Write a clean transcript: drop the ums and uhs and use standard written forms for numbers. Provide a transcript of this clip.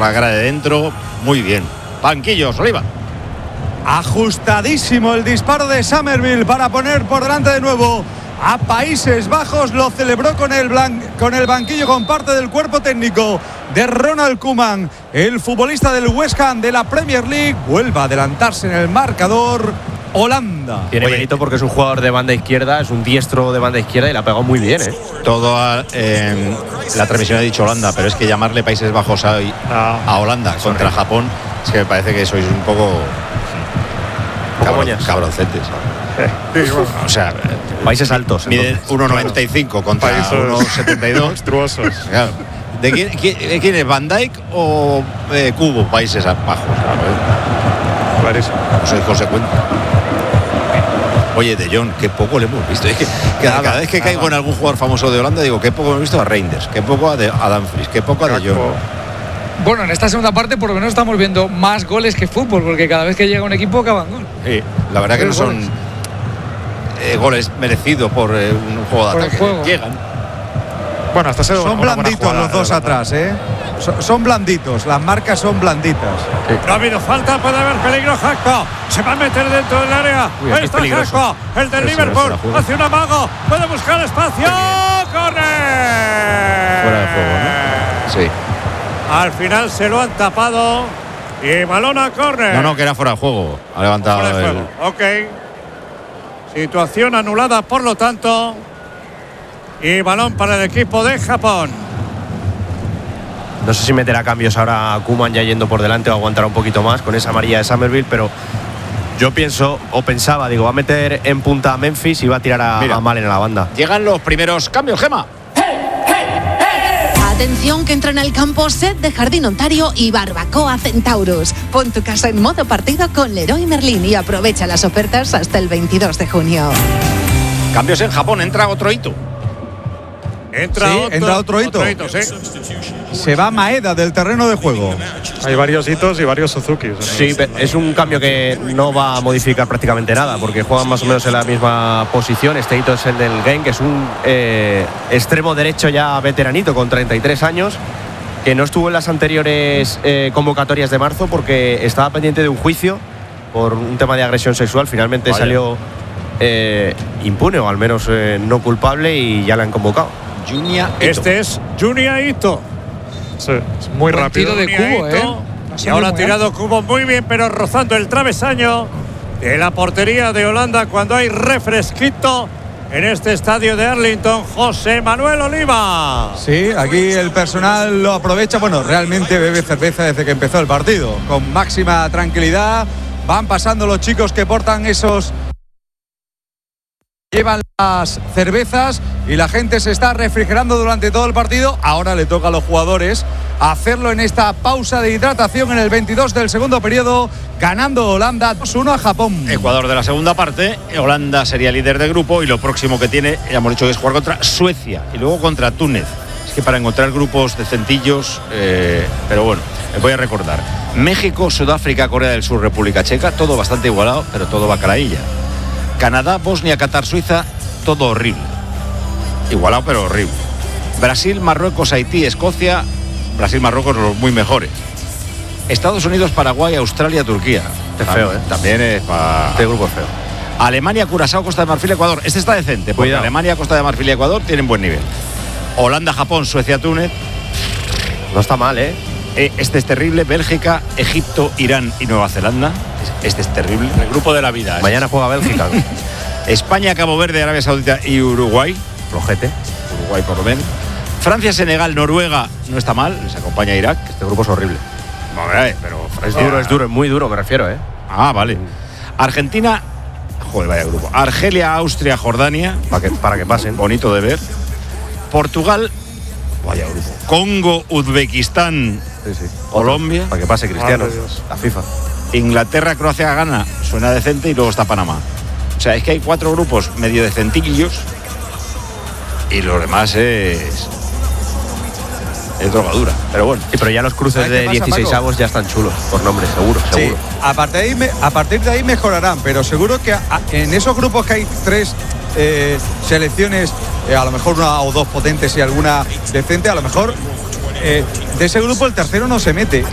la cara de dentro, muy bien. Banquillos, Oliva. Ajustadísimo el disparo de Summerville para poner por delante de nuevo a Países Bajos. Lo celebró con el banquillo, con parte del cuerpo técnico de Ronald Koeman. El futbolista del West Ham de la Premier League vuelve a adelantarse en el marcador. Holanda. Tiene mérito porque es un jugador de banda izquierda, es un diestro de banda izquierda y la ha pegado muy bien, ¿eh? La transmisión ha dicho Holanda, pero es que llamarle Países Bajos a Holanda contra Japón, es que me parece que sois un poco cabroncetes. O sea, países altos. Miden 1,95 contra 1,72. Monstruosos. Claro. ¿De quién es? ¿Van Dijk o Cubo? Países Bajos. Clarísimo. No soy consecuente. Oye, De Jong, qué poco le hemos visto. Es que cada vez que caigo en algún jugador famoso de Holanda, digo, qué poco hemos visto a Reinders, qué poco a Dumfries, qué poco a De Jong. Bueno, en esta segunda parte por lo menos estamos viendo más goles que fútbol, porque cada vez que llega un equipo acaban gol. Sí, la verdad que no son goles merecidos por un juego de ataque. Llegan. Bueno, hasta son blanditos los dos atrás, ¿eh? Son blanditos, las marcas son blanditas. Sí. No ha habido falta, puede haber peligro. Gakpo se va a meter dentro del área. Ahí está Gakpo, el del Liverpool, hace un amago, puede buscar espacio. ¡Corre! Fuera de juego, ¿no? Sí. Al final se lo han tapado y balón a córner. No, que era fuera de juego. Ha levantado fuera de juego. Ok. Situación anulada, por lo tanto. Y balón para el equipo de Japón. No sé si meterá cambios ahora Koeman ya yendo por delante o aguantará un poquito más con esa amarilla de Summerville, pero yo pensaba, va a meter en punta a Memphis y va a tirar a Malen a la banda. Llegan los primeros cambios, Gema. Atención, que entra en el campo Set de Jardín Ontario y Barbacoa Centaurus. Pon tu casa en modo partido con Leroy Merlin y aprovecha las ofertas hasta el 22 de junio. Cambios en Japón, entra otro hito. Entra otro hito. Sí. Se va Maeda del terreno de juego. Hay varios hitos y varios Suzukis. Sí, es un cambio que no va a modificar prácticamente nada, porque juegan más o menos en la misma posición. Este hito es el del Genk, que es un extremo derecho ya veteranito con 33 años, que no estuvo en las anteriores convocatorias de marzo porque estaba pendiente de un juicio por un tema de agresión sexual. Finalmente salió impune, o al menos no culpable, y ya la han convocado. Este es Junya Ito. Sí, es muy rápido. Tiro de Cubo, Y ahora ha tirado Cubo muy bien, pero rozando el travesaño de la portería de Holanda cuando hay refresquito en este estadio de Arlington. José Manuel Oliva. Sí, aquí el personal lo aprovecha. Bueno, realmente bebe cerveza desde que empezó el partido. Con máxima tranquilidad. Van pasando los chicos que portan esos... Llevan las cervezas y la gente se está refrigerando durante todo el partido. Ahora le toca a los jugadores hacerlo en esta pausa de hidratación en el 22 del segundo periodo, ganando Holanda 2-1 a Japón. Ecuador de la segunda parte. Holanda sería líder de grupo y lo próximo que tiene, ya hemos dicho, que es jugar contra Suecia y luego contra Túnez. Es que para encontrar grupos decentillos, pero bueno, les voy a recordar: México, Sudáfrica, Corea del Sur, República Checa, todo bastante igualado, pero todo bacalaílla. Canadá, Bosnia, Qatar, Suiza, todo horrible. Igualado, pero horrible. Brasil, Marruecos, Haití, Escocia. Brasil, Marruecos, los muy mejores. Estados Unidos, Paraguay, Australia, Turquía. Es feo, ¿eh? También es para... Este grupo es feo. Alemania, Curazao, Costa de Marfil, Ecuador. Este está decente, porque Alemania, Costa de Marfil y Ecuador tienen buen nivel. Holanda, Japón, Suecia, Túnez. No está mal, ¿eh? Este es terrible. Bélgica, Egipto, Irán y Nueva Zelanda. Este es terrible. El grupo de la vida. Mañana juega Bélgica, ¿no? España, Cabo Verde, Arabia Saudita y Uruguay. Flojete. Uruguay por lo menos. Francia, Senegal, Noruega. No está mal. Les acompaña Irak. Este grupo es horrible. Pero es duro, es muy duro, me refiero, ¿eh? Ah, vale. Argentina. Joder, vaya grupo. Argelia, Austria, Jordania. Para que pasen. Bonito de ver. Portugal. Vaya grupo. Congo, Uzbekistán, Colombia. Para que pase Cristiano. La FIFA. Inglaterra, Croacia, Ghana. Suena decente y luego está Panamá. O sea, es que hay 4 grupos medio decentillos y los demás es drogadura. Pero bueno. Sí, pero ya los cruces de 16avos ya están chulos, por nombre, seguro. Sí, a partir de ahí mejorarán, pero seguro que en esos grupos que hay 3 selecciones, a lo mejor 1 o 2 potentes y alguna decente, a lo mejor de ese grupo el tercero no se mete.